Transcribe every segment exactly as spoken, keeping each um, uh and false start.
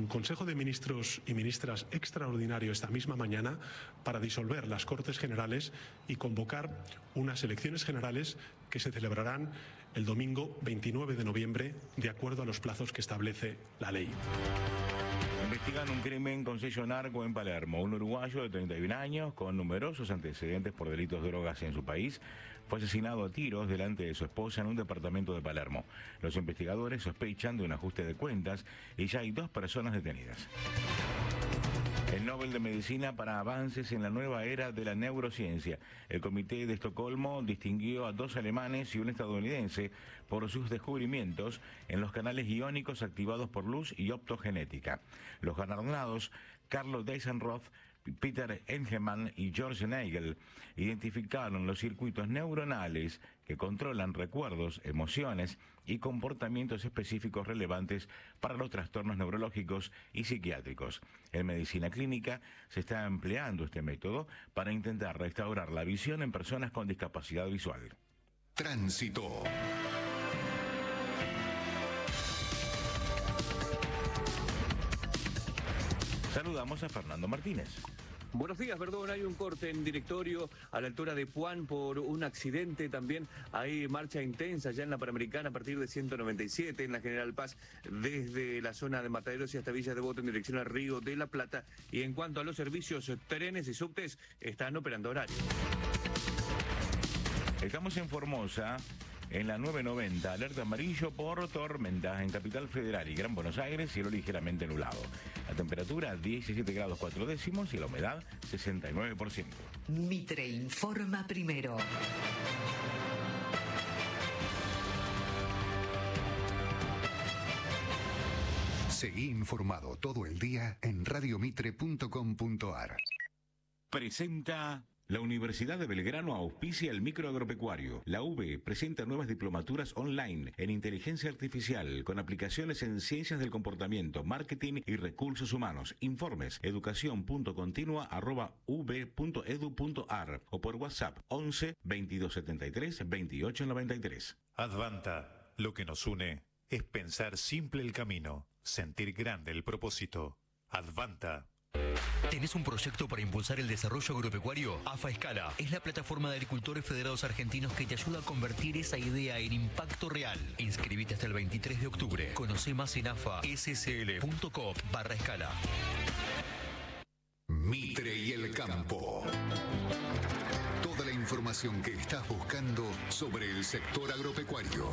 un Consejo de Ministros y Ministras extraordinario esta misma mañana para disolver las Cortes Generales y convocar unas elecciones generales que se celebrarán el domingo veintinueve de noviembre, de acuerdo a los plazos que establece la ley. Investigan un crimen con sello narco en Palermo. Un uruguayo de treinta y un años, con numerosos antecedentes por delitos de drogas en su país, fue asesinado a tiros delante de su esposa en un departamento de Palermo. Los investigadores sospechan de un ajuste de cuentas y ya hay dos personas detenidas. El Nobel de Medicina para avances en la nueva era de la neurociencia. El Comité de Estocolmo distinguió a dos alemanes y un estadounidense por sus descubrimientos en los canales iónicos activados por luz y optogenética. Los galardonados, Carlo Deisenroth, Peter Engelmann y George Nagel, identificaron los circuitos neuronales que controlan recuerdos, emociones y comportamientos específicos relevantes para los trastornos neurológicos y psiquiátricos. En medicina clínica se está empleando este método para intentar restaurar la visión en personas con discapacidad visual. Tránsito. Saludamos a Fernando Martínez. Buenos días, perdón, hay un corte en directorio a la altura de Puan por un accidente. También hay marcha intensa ya en la Panamericana a partir de ciento noventa y siete, en la General Paz, desde la zona de Mataderos y hasta Villa Devoto en dirección al Río de la Plata. Y en cuanto a los servicios, trenes y subtes están operando horario. Estamos en Formosa, en la nueve noventa, alerta amarillo por tormenta en Capital Federal y Gran Buenos Aires, cielo ligeramente nublado. La temperatura diecisiete grados cuatro décimos y la humedad sesenta y nueve por ciento. Mitre informa primero. Seguí informado todo el día en radio mitre punto com punto ar. Presenta... La Universidad de Belgrano auspicia el microagropecuario. La U B presenta nuevas diplomaturas online en inteligencia artificial con aplicaciones en ciencias del comportamiento, marketing y recursos humanos. Informes educación.continua arroba ub.edu.ar o por WhatsApp once veintidós setenta y tres veintiocho noventa y tres. Advanta, lo que nos une es pensar simple el camino, sentir grande el propósito. Advanta. ¿Tenés un proyecto para impulsar el desarrollo agropecuario? AFA Escala es la plataforma de agricultores federados argentinos que te ayuda a convertir esa idea en impacto real. Inscribite hasta el veintitrés de octubre. Conoce más en afascl.com barra escala. Mitre y el campo. Toda la información que estás buscando sobre el sector agropecuario.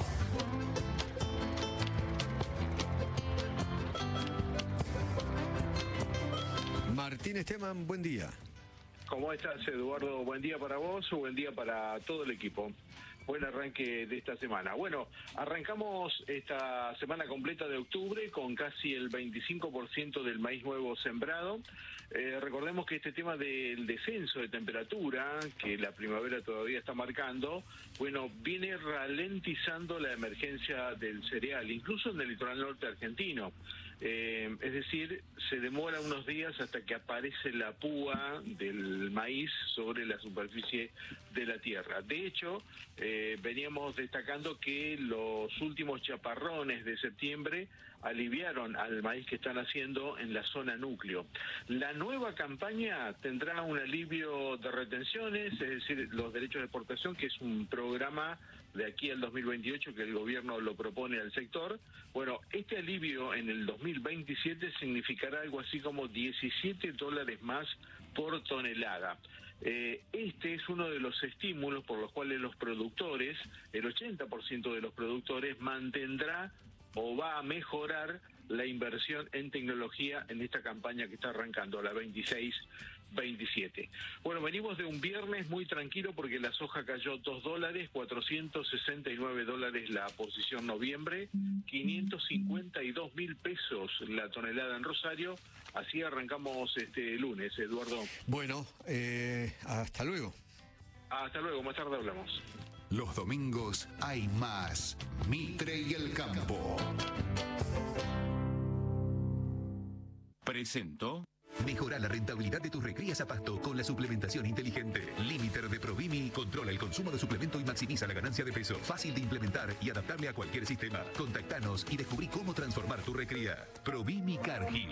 Martín Esteban, buen día. ¿Cómo estás, Eduardo? Buen día para vos, buen día para todo el equipo. Buen arranque de esta semana. Bueno, arrancamos esta semana completa de octubre con casi el veinticinco por ciento del maíz nuevo sembrado. Eh, recordemos que este tema del descenso de temperatura, que la primavera todavía está marcando, bueno, viene ralentizando la emergencia del cereal, incluso en el litoral norte argentino. Eh, es decir, se demora unos días hasta que aparece la púa del maíz sobre la superficie de la tierra. De hecho, eh, veníamos destacando que los últimos chaparrones de septiembre aliviaron al maíz que están haciendo en la zona núcleo. La nueva campaña tendrá un alivio de retenciones, es decir, los derechos de exportación, que es un programa de aquí al dos mil veintiocho que el gobierno lo propone al sector. Bueno, este alivio en el dos mil veintisiete significará algo así como diecisiete dólares más por tonelada. Eh, este es uno de los estímulos por los cuales los productores, el ochenta por ciento de los productores, mantendrá o va a mejorar la inversión en tecnología en esta campaña que está arrancando, la veintiséis veintisiete. Bueno, venimos de un viernes muy tranquilo porque la soja cayó dos dólares, cuatrocientos sesenta y nueve dólares la posición noviembre, quinientos cincuenta y dos mil pesos la tonelada en Rosario. Así arrancamos este lunes, Eduardo. Bueno, eh, hasta luego. Hasta luego, más tarde hablamos. Los domingos hay más Mitre y el campo. Presento. Mejora la rentabilidad de tus recrías a pasto con la suplementación inteligente. Limiter de Provimi controla el consumo de suplemento y maximiza la ganancia de peso. Fácil de implementar y adaptable a cualquier sistema. Contactanos y descubrí cómo transformar tu recría. Provimi Cargill.